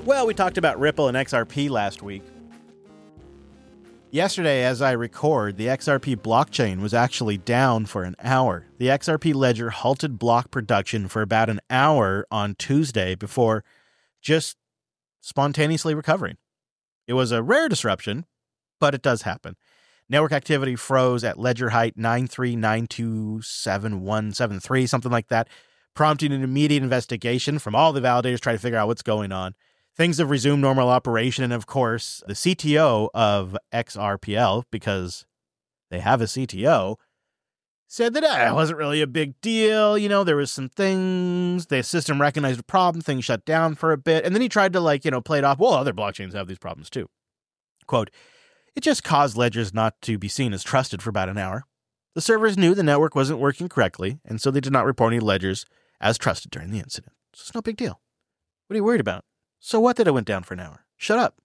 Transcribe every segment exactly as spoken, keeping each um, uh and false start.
Well, we talked about Ripple and X R P last week. Yesterday, as I record, the X R P blockchain was actually down for an hour. The X R P ledger halted block production for about an hour on Tuesday before just spontaneously recovering. It was a rare disruption, but it does happen. Network activity froze at ledger height nine three nine two seven one seven three, something like that, prompting an immediate investigation from all the validators trying to figure out what's going on. Things have resumed normal operation, and of course, the C T O of X R P L, because they have a C T O, said that eh, it wasn't really a big deal. You know, there was some things, the system recognized a problem, things shut down for a bit, and then he tried to, like, you know, play it off, well, other blockchains have these problems too. Quote, it just caused ledgers not to be seen as trusted for about an hour. The servers knew the network wasn't working correctly, and so they did not report any ledgers as trusted during the incident. So it's no big deal. What are you worried about? So what that it went down for an hour? Shut up.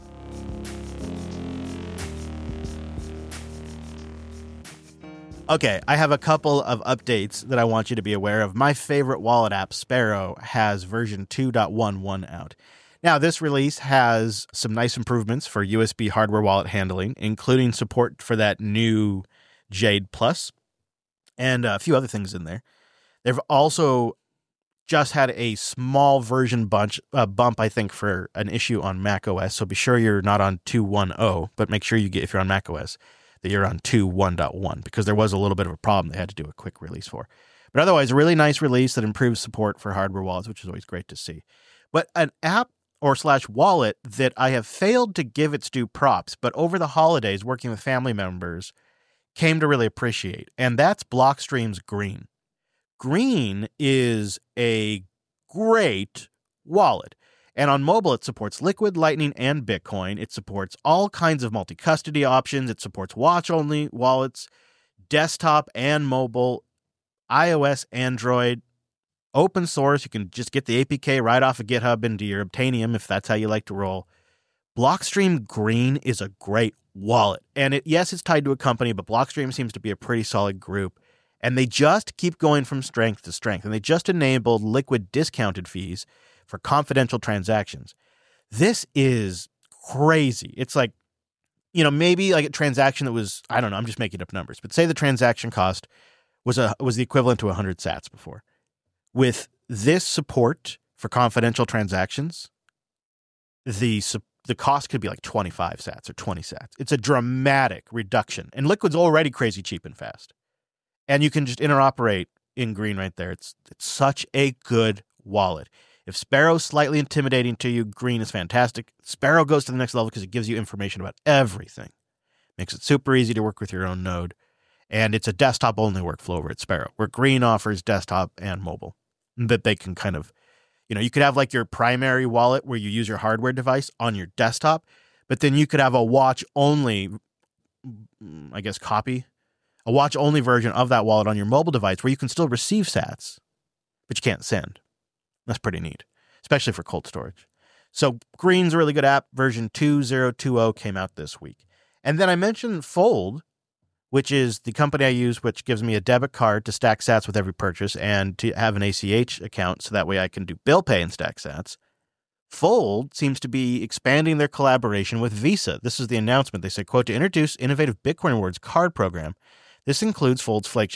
Okay, I have a couple of updates that I want you to be aware of. My favorite wallet app, Sparrow, has version two point eleven out. Now, this release has some nice improvements for U S B hardware wallet handling, including support for that new Jade Plus and a few other things in there. They've also just had a small version bunch, uh, bump, I think, for an issue on macOS. So be sure you're not on two point ten, but make sure you get, if you're on macOS, that you're on two point one point one, because there was a little bit of a problem they had to do a quick release for. But otherwise, a really nice release that improves support for hardware wallets, which is always great to see. But an app or slash wallet that I have failed to give its due props, but over the holidays, working with family members, came to really appreciate, and that's Blockstream's Green. Green is a great wallet. And on mobile, it supports Liquid, Lightning, and Bitcoin. It supports all kinds of multi-custody options. It supports watch-only wallets, desktop and mobile, iOS, Android, open source. You can just get the A P K right off of GitHub into your Obtainium if that's how you like to roll. Blockstream Green is a great wallet. And it, yes, it's tied to a company, but Blockstream seems to be a pretty solid group. And they just keep going from strength to strength. And they just enabled Liquid discounted fees for confidential transactions. This is crazy. It's like, you know, maybe like a transaction that was, I don't know, I'm just making up numbers, but say the transaction cost was a was the equivalent to one hundred sats before. With this support for confidential transactions, the the cost could be like twenty-five sats or twenty sats. It's a dramatic reduction. And Liquid's already crazy cheap and fast. And you can just interoperate in Green right there. It's it's such a good wallet. If Sparrow's slightly intimidating to you, Green is fantastic. Sparrow goes to the next level because it gives you information about everything. Makes it super easy to work with your own node. And it's a desktop-only workflow over at Sparrow, where Green offers desktop and mobile. That they can kind of, you know, you could have like your primary wallet where you use your hardware device on your desktop, but then you could have a watch-only, I guess, copy. A watch-only version of that wallet on your mobile device where you can still receive sats, but you can't send. That's pretty neat, especially for cold storage. So Green's a really good app. Version two point oh twenty came out this week. And then I mentioned Fold, which is the company I use, which gives me a debit card to stack sats with every purchase and to have an A C H account so that way I can do bill pay and stack sats. Fold seems to be expanding their collaboration with Visa. This is the announcement. They say, quote, to introduce innovative Bitcoin Rewards card program. This includes Fold's